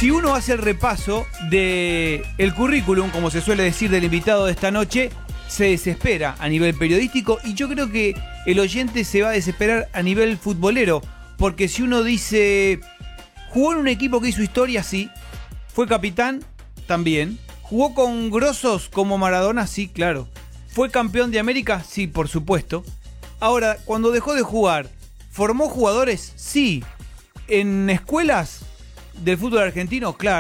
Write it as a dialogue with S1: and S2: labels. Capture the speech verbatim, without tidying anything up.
S1: Si uno hace el repaso de el currículum, como se suele decir, del invitado de esta noche, se desespera a nivel periodístico y yo creo que el oyente se va a desesperar a nivel futbolero, porque si uno dice, jugó en un equipo que hizo historia, sí, fue capitán, también, jugó con grosos como Maradona, sí, claro, fue campeón de América, sí, por supuesto. Ahora, cuando dejó de jugar, ¿formó jugadores? Sí. ¿En escuelas del fútbol argentino? Claro.